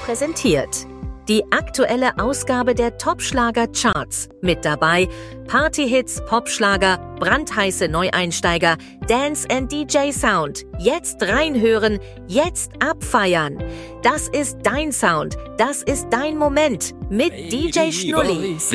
präsentiert die aktuelle Ausgabe der Top-Schlager-Charts. Mit dabei Party-Hits, Popschlager, brandheiße Neueinsteiger, Dance and DJ Sound. Jetzt reinhören, jetzt abfeiern. Das ist dein Sound, das ist dein Moment mit DJ Schnulli.